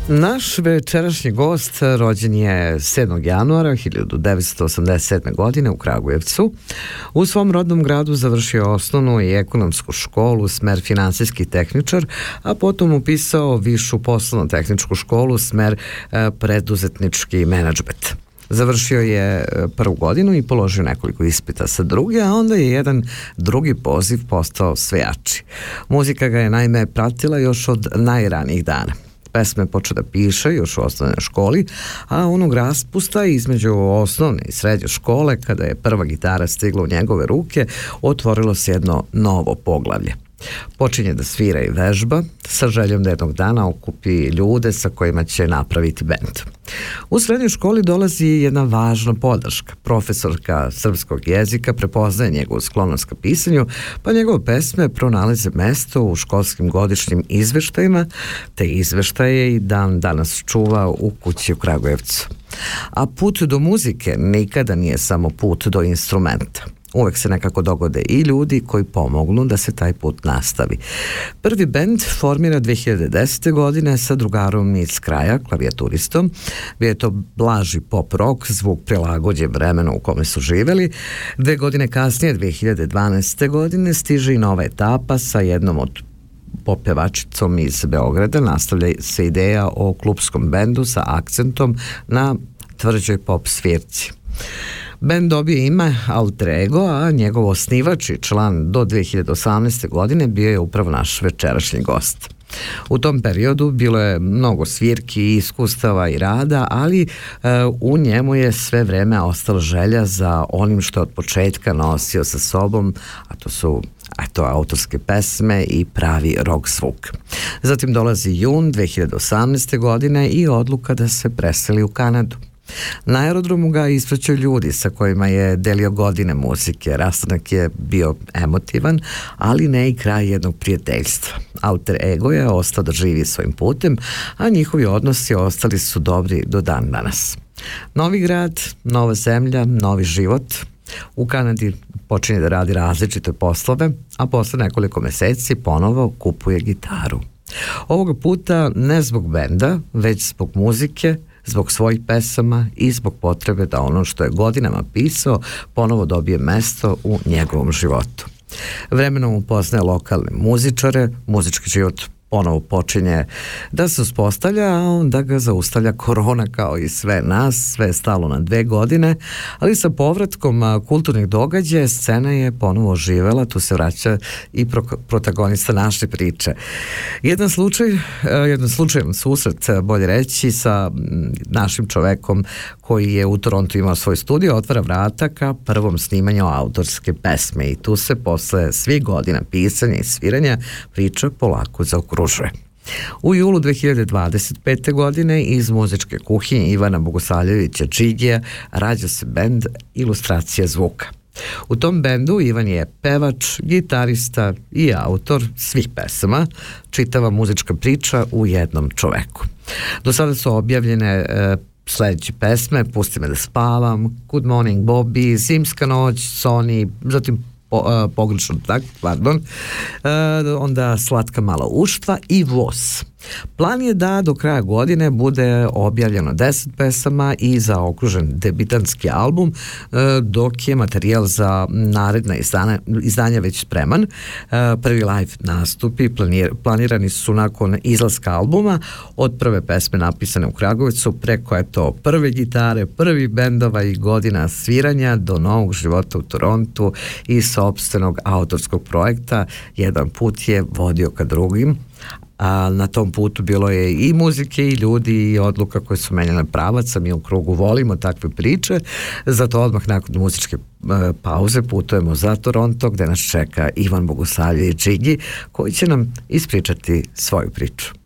Naš večerašnji gost rođen je 7. januara 1987. godine u Kragujevcu. U svom rodnom gradu završio osnovnu i ekonomsku školu, smer finansijski tehničar, a potom upisao višu poslovno-tehničku školu, smer preduzetnički menadžment. Završio je prvu godinu i položio nekoliko ispita sa druge, a onda je jedan drugi poziv postao sve jači. Muzika ga je naime pratila još od najranijih dana. Pesme počeo da piše još u osnovnoj školi, a onog raspusta između osnovne i srednje škole, kada je prva gitara stigla u njegove ruke, otvorilo se jedno novo poglavlje. Počinje da svira i vežba sa željom da jednog dana okupi ljude sa kojima će napraviti bend. U srednjoj školi dolazi jedna važna podrška. Profesorka srpskog jezika prepoznaje njegovu sklonost ka pisanju, pa njegove pesme pronalaze mesto u školskim godišnjim izveštajima, te izveštaje i dan danas čuva u kući u Kragujevcu. A put do muzike nikada nije samo put do instrumenta. Uvek se nekako dogode i ljudi koji pomognu da se taj put nastavi. Prvi bend formira 2010. godine sa drugarom iz kraja, klavijaturistom. Bio je to blaži pop rock, zvuk prilagođen vremenu u kome su živeli. 2 godine kasnije, 2012. godine, stiže i nova etapa sa jednom od popevačicom iz Beograda. Nastavlja se ideja o klupskom bendu sa akcentom na tvrđoj pop svirci. Bend dobije ime Alter Ego, a njegov osnivač i član do 2018. godine bio je upravo naš večerašnji gost. U tom periodu bilo je mnogo svirki, iskustava i rada, ali u njemu je sve vreme ostala želja za onim što od početka nosio sa sobom, a to su autorske pesme i pravi rock zvuk. Zatim dolazi jun 2018. godine i odluka da se preseli u Kanadu. Na aerodromu ga ispraćaju ljudi sa kojima je delio godine muzike. Rastanak je bio emotivan, ali ne i kraj jednog prijateljstva. Alter Ego je ostao da živi svojim putem, a njihovi odnosi ostali su dobri do dan danas. Novi grad, nova zemlja, novi život. U Kanadi počinje da radi različite poslove, a posle nekoliko meseci ponovo kupuje gitaru. Ovoga puta ne zbog benda, već zbog muzike, zbog svojih pesama i zbog potrebe da ono što je godinama pisao ponovo dobije mesto u njegovom životu. Vremenom upoznaje lokalne muzičare, muzički život ponovo počinje da se uspostavlja, a onda ga zaustavlja korona kao i sve nas, sve je stalo na 2 godine, ali sa povratkom kulturnih događaja scena je ponovo oživela, tu se vraća i protagonista naše priče. Jedan slučajan susret, bolje reći, sa našim čovekom koji je u Torontu imao svoj studio, otvara vrata ka prvom snimanju autorske pesme i tu se posle svih godina pisanja i sviranja priča polako zaokružuje. U julu 2025. godine iz muzičke kuhinje Ivana Bogosavljevića Džigija rađa se bend Ilustracija zvuka. U tom bendu Ivan je pevač, gitarista i autor svih pesama, čitava muzička priča u jednom čoveku. Do sada su objavljene sledeće pesme: Pusti me da spavam, Good Morning Bobby, Zimska noć, Sony, zatim pogrešno tak, pardon, onda Slatka mala uštva i Voz. Plan je da do kraja godine bude objavljeno 10 pesama i zaokružen debitanski album, dok je materijal za naredna izdanja već spreman. Prvi live nastupi planirani su nakon izlaska albuma, od prve pesme napisane u Kragujevcu preko prve gitare, prvi bendova i godina sviranja do novog života u Torontu i sopstvenog autorskog projekta. Jedan put je vodio ka drugim, a na tom putu bilo je i muzike i ljudi i odluka koje su menjale pravac, a mi u krugu volimo takve priče, zato odmah nakon muzičke pauze putujemo za Toronto gde nas čeka Ivan Bogosavljević Džigi koji će nam ispričati svoju priču.